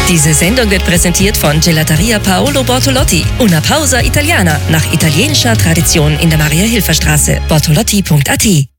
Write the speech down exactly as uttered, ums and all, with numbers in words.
Diese Sendung wird präsentiert von Gelateria Paolo Bortolotti. Una pausa italiana, nach italienischer Tradition in der Maria-Hilfer-Straße. bortolotti punkt a t